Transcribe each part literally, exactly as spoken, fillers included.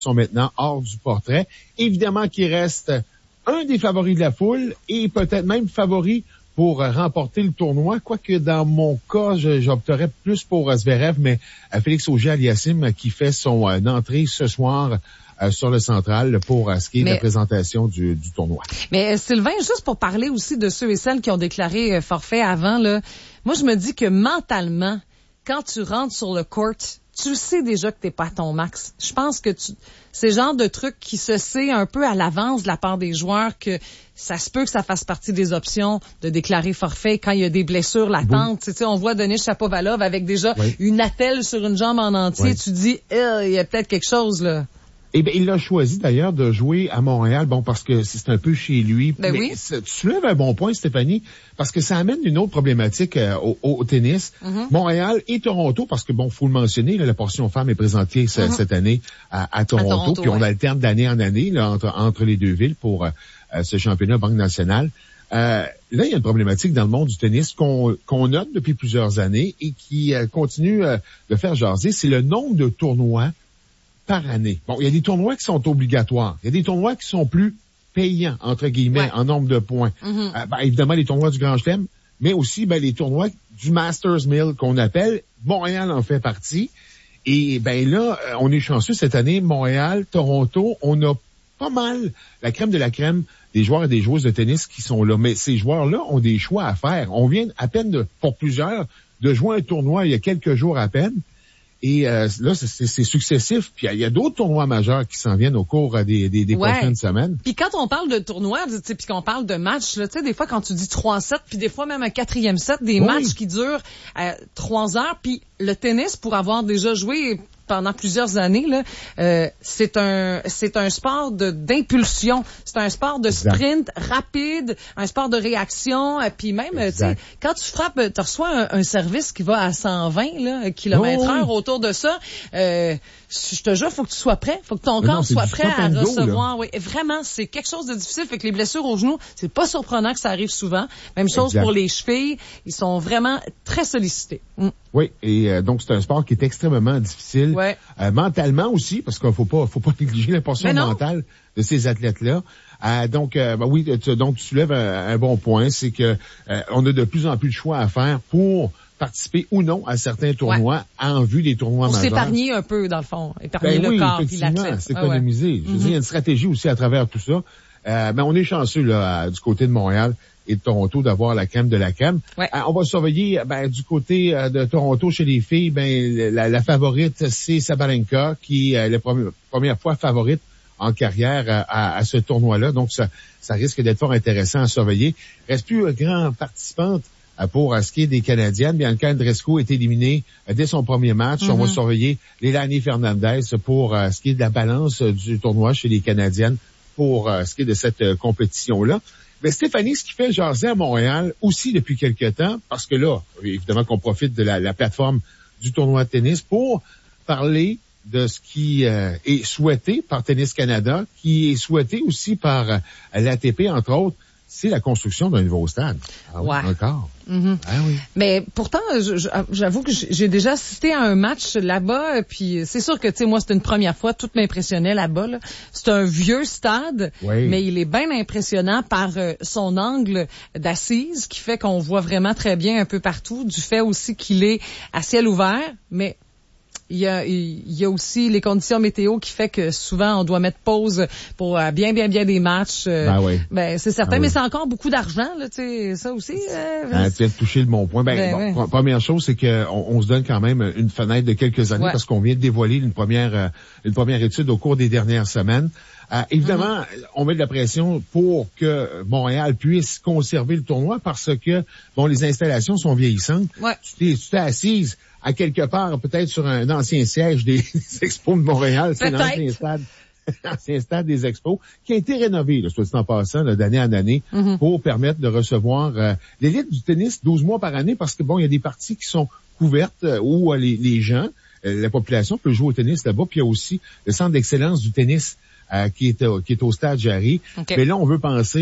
sont maintenant hors du portrait. Évidemment qu'il reste un des favoris de la foule et peut-être même favori pour remporter le tournoi, quoique dans mon cas, j'opterais plus pour Zverev, mais Félix Auger-Aliassime qui fait son euh, entrée ce soir euh, sur le central pour euh, ce qui est mais, la présentation du, du tournoi. Mais Sylvain, juste pour parler aussi de ceux et celles qui ont déclaré euh, forfait avant, là, moi je me dis que mentalement, quand tu rentres sur le court, tu sais déjà que t'es pas à ton max. Je pense que tu, c'est le genre de truc qui se sait un peu à l'avance de la part des joueurs que ça se peut que ça fasse partie des options de déclarer forfait quand il y a des blessures latentes. Oui. Tu sais, on voit Denis Shapovalov avec déjà oui. une attelle sur une jambe en entier. Oui. Tu dis, eh, il y a peut-être quelque chose, là. Eh bien, il a choisi d'ailleurs de jouer à Montréal, bon, parce que c'est un peu chez lui. Ben mais oui. Tu soulèves un bon point, Stéphanie, parce que ça amène une autre problématique euh, au, au tennis. Mm-hmm. Montréal et Toronto, parce que bon, faut le mentionner, là, la portion femmes est présentée mm-hmm. cette année à, à, Toronto, à Toronto, puis ouais. on alterne d'année en année là, entre, entre les deux villes pour euh, ce championnat Banque nationale. Euh, là, il y a une problématique dans le monde du tennis qu'on, qu'on note depuis plusieurs années et qui euh, continue euh, de faire jaser, c'est le nombre de tournois par année. Bon, il y a des tournois qui sont obligatoires. Il y a des tournois qui sont plus payants, entre guillemets, ouais. en nombre de points. Mm-hmm. Euh, ben, évidemment, les tournois du Grand Chelem, mais aussi ben, les tournois du Masters Mill qu'on appelle. Montréal en fait partie. Et ben là, on est chanceux cette année. Montréal, Toronto, on a pas mal la crème de la crème des joueurs et des joueuses de tennis qui sont là. Mais ces joueurs-là ont des choix à faire. On vient à peine, de, pour plusieurs, de jouer un tournoi il y a quelques jours à peine. Et euh, là, c'est, c'est, c'est successif. Puis il y, y a d'autres tournois majeurs qui s'en viennent au cours des, des, des ouais. prochaines semaines. Puis quand on parle de tournois, puis qu'on parle de matchs, tu sais, des fois quand tu dis trois sets, puis des fois même un quatrième set, des oui. matchs qui durent euh, trois heures. Puis le tennis, pour avoir déjà joué pendant plusieurs années, là, euh, c'est un c'est un sport de d'impulsion, c'est un sport de sprint exact. rapide, un sport de réaction, euh, puis même, tu sais, quand tu frappes, tu reçois un, un service qui va à cent vingt là, kilomètres heure oh, oui. autour de ça. Euh, je te jure, faut que tu sois prêt, faut que ton corps non, soit prêt à recevoir. Go, oui, vraiment, c'est quelque chose de difficile. Fait que les blessures aux genoux, c'est pas surprenant que ça arrive souvent. Même chose exact. pour les chevilles, ils sont vraiment très sollicités. Mm. Oui, et euh, donc c'est un sport qui est extrêmement difficile, ouais. euh, mentalement aussi, parce qu'il faut pas, faut pas négliger la portion mentale de ces athlètes-là. Euh, donc, euh, ben oui, tu, donc tu soulèves un, un bon point, c'est que euh, on a de plus en plus de choix à faire pour participer ou non à certains tournois ouais. en vue des tournois pour majeurs. Pour s'épargner un peu, dans le fond, épargner ben le oui, corps puis l'athlète. C'est Ah, économiser. ouais. Je veux mm-hmm. dire, il y a une stratégie aussi à travers tout ça. Euh, ben on est chanceux là, du côté de Montréal et de Toronto d'avoir la crème de la crème. Ouais. Euh, on va surveiller ben, du côté euh, de Toronto chez les filles, ben la, la favorite c'est Sabalenka qui est euh, la première, première fois favorite en carrière à, à, à ce tournoi-là. Donc ça, ça risque d'être fort intéressant à surveiller. Reste plus euh, grande participante euh, pour euh, ce qui est des Canadiennes. Bianca Andreescu est éliminée euh, dès son premier match. Mm-hmm. On va surveiller Leilani Fernandez pour euh, ce qui est de la balance euh, du tournoi chez les Canadiennes pour euh, ce qui est de cette euh, compétition-là. Mais Stéphanie, ce qui fait jaser à Montréal aussi depuis quelque temps, parce que là, évidemment qu'on profite de la, la plateforme du tournoi de tennis pour parler de ce qui euh, est souhaité par Tennis Canada, qui est souhaité aussi par euh, l'A T P, entre autres, c'est la construction d'un nouveau stade. Ah oui, ouais. encore. Mm-hmm. Ah oui. Mais pourtant, je, j'avoue que j'ai déjà assisté à un match là-bas, puis c'est sûr que, tu sais, moi, c'était une première fois, tout m'impressionnait là-bas. Là. C'est un vieux stade, oui. mais il est bien impressionnant par euh, son angle d'assise, qui fait qu'on voit vraiment très bien un peu partout, du fait aussi qu'il est à ciel ouvert, mais il y a, il y a aussi les conditions météo qui fait que souvent on doit mettre pause pour euh, bien, bien, bien des matchs. Euh, ben oui. Ben, c'est certain, ben mais oui. c'est encore beaucoup d'argent, là, tu sais, ça aussi. Euh, ah, tu as touché le bon point. Ben, ben bon, oui. première chose, c'est que on, on se donne quand même une fenêtre de quelques années ouais. parce qu'on vient de dévoiler une première, euh, une première étude au cours des dernières semaines. Euh, évidemment, mm-hmm. on met de la pression pour que Montréal puisse conserver le tournoi parce que, bon, les installations sont vieillissantes. Ouais. Tu t'es, tu t'es assise à quelque part, peut-être sur un ancien siège des, des Expos de Montréal. C'est l'ancien stade, l'ancien stade des Expos, qui a été rénové, là, soit dit en passant, là, d'année en année, mm-hmm. pour permettre de recevoir euh, l'élite du tennis douze mois par année parce que, bon, il y a des parties qui sont couvertes euh, où euh, les, les gens, euh, la population peut jouer au tennis là-bas, puis il y a aussi le centre d'excellence du tennis Euh, qui est au, qui est au stade Jarry. Okay. Mais là, on veut penser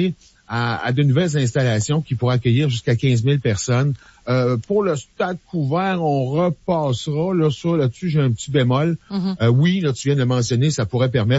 à, à de nouvelles installations qui pourraient accueillir jusqu'à quinze mille personnes. Euh, pour le stade couvert, on repassera. Là, ça, là-dessus, j'ai un petit bémol. Mm-hmm. Euh, oui, là, tu viens de le mentionner, ça pourrait permettre